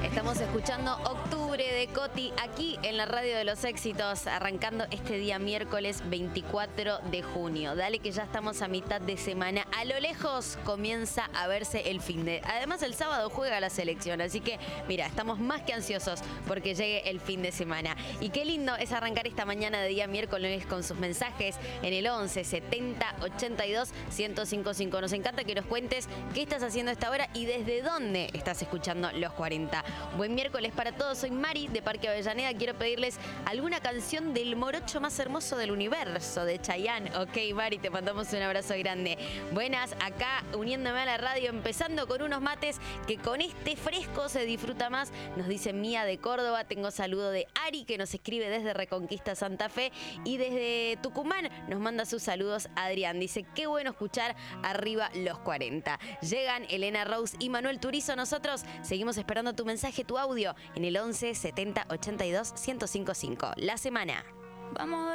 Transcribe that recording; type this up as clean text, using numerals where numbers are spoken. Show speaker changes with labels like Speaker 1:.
Speaker 1: Estamos escuchando Octubre de Coti aquí en la Radio de los Éxitos, arrancando este día miércoles 24 de junio. Dale que ya estamos a mitad de semana. A lo lejos comienza a verse el finde. Además el sábado juega la selección, así que mira, estamos más que ansiosos porque llegue el fin de semana. Y qué lindo es arrancar esta mañana de día miércoles con sus mensajes en el 11 70 82 1055. Nos encanta que nos cuentes qué estás haciendo a esta hora y desde dónde estás escuchando Los 40. Buen miércoles para todos, soy Mari de Parque Avellaneda. Quiero pedirles alguna canción del morocho más hermoso del universo, de Chayanne. Ok, Mari, te mandamos un abrazo grande. Buenas, acá uniéndome a la radio, empezando con unos mates que con este fresco se disfruta más. Nos dice Mía de Córdoba. Tengo saludo de Ari, que nos escribe desde Reconquista Santa Fe, y desde Tucumán nos manda sus saludos Adrián. Dice, qué bueno escuchar arriba Los 40. Llegan Elena Rose y Manuel Turizo. Nosotros seguimos esperando tu mensaje, tu audio en el 11 70 82 1055. La semana.
Speaker 2: Vamos a